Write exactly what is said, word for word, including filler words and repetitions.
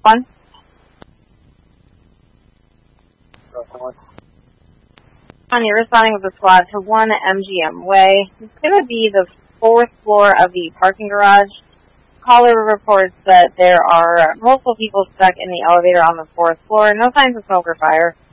One. On you're responding with a squad to one M G M Way. It's going to be the fourth floor of the parking garage. Caller reports that there are multiple people stuck in the elevator on the fourth floor. No signs of smoke or fire.